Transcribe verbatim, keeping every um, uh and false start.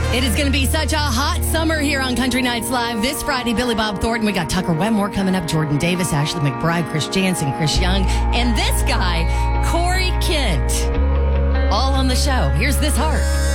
It is going to be such a hot summer here on Country Nights Live this Friday. Billy Bob Thornton, we got Tucker Wetmore coming up, Jordan Davis, Ashley McBride, Chris Jansen, Chris Young, and this guy, Corey Kent. All on the show. Here's This Heart.